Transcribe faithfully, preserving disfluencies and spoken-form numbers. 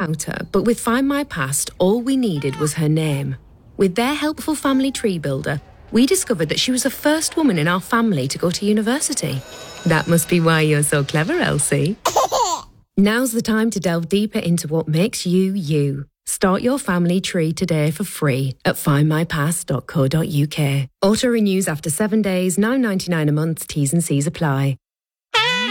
about her, but with Find My Past, all we needed was her name. With their helpful family tree builder, we discovered that she was the first woman in our family to go to university. That must be why you're so clever, Elsie. Now's the time to delve deeper into what makes you, you. Start your family tree today for free at find my past dot co dot uk. Auto renews after seven days, nine ninety-nine a month, T's and C's apply.